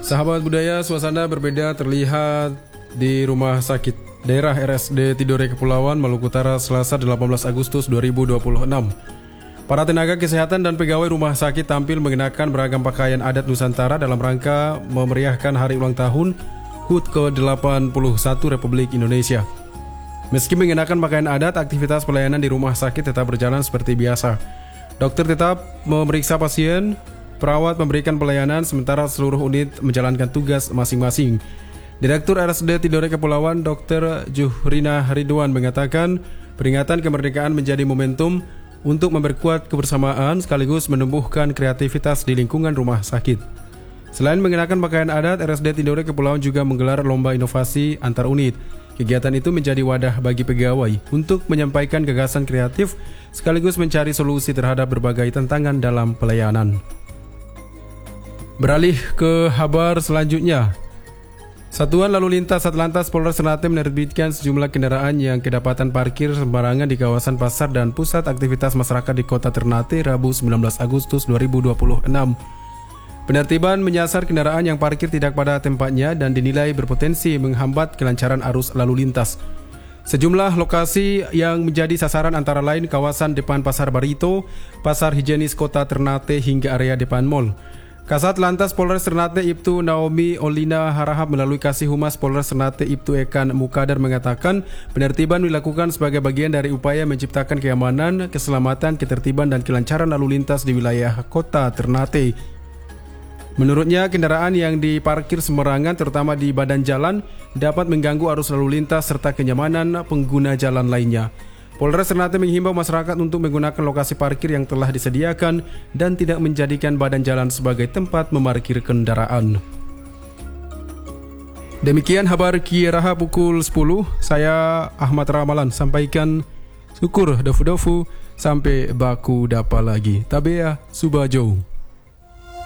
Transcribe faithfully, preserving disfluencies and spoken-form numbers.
Sahabat budaya, suasana berbeda terlihat di Rumah Sakit Daerah R S D Tidore Kepulauan, Maluku Utara, Selasa delapan belas Agustus dua ribu dua puluh enam. Para tenaga kesehatan dan pegawai rumah sakit tampil mengenakan beragam pakaian adat Nusantara dalam rangka memeriahkan hari ulang tahun H U T ke delapan puluh satu Republik Indonesia. Meski mengenakan pakaian adat, aktivitas pelayanan di rumah sakit tetap berjalan seperti biasa. Dokter tetap memeriksa pasien, perawat memberikan pelayanan, sementara seluruh unit menjalankan tugas masing-masing. Direktur R S D Tidore Kepulauan, Dokter Juhrina Ridwan mengatakan, peringatan kemerdekaan menjadi momentum untuk memperkuat kebersamaan sekaligus menumbuhkan kreativitas di lingkungan rumah sakit. Selain mengenakan pakaian adat, R S D Tidore Kepulauan juga menggelar lomba inovasi antar unit. Kegiatan itu menjadi wadah bagi pegawai untuk menyampaikan gagasan kreatif sekaligus mencari solusi terhadap berbagai tantangan dalam pelayanan. Beralih ke kabar selanjutnya. Satuan Lalu Lintas Satlantas Polres Ternate menerbitkan sejumlah kendaraan yang kedapatan parkir sembarangan di kawasan pasar dan pusat aktivitas masyarakat di Kota Ternate Rabu sembilan belas Agustus dua ribu dua puluh enam. Penertiban menyasar kendaraan yang parkir tidak pada tempatnya dan dinilai berpotensi menghambat kelancaran arus lalu lintas. Sejumlah lokasi yang menjadi sasaran antara lain kawasan depan Pasar Barito, Pasar Higienis Kota Ternate hingga area depan mall. Kasat Lantas Polres Ternate Ibtu Naomi Olina Harahap melalui Kasih Humas Polres Ternate Ibtu Ekan Mukadar mengatakan penertiban dilakukan sebagai bagian dari upaya menciptakan keamanan, keselamatan, ketertiban dan kelancaran lalu lintas di wilayah Kota Ternate. Menurutnya, kendaraan yang diparkir sembarangan terutama di badan jalan dapat mengganggu arus lalu lintas serta kenyamanan pengguna jalan lainnya. Polres Ternate menghimbau masyarakat untuk menggunakan lokasi parkir yang telah disediakan dan tidak menjadikan badan jalan sebagai tempat memarkir kendaraan. Demikian kabar Kieraha pukul sepuluh. Saya Ahmad Ramalan sampaikan syukur dofu-dofu sampai baku dapa lagi. Tabea Subajo.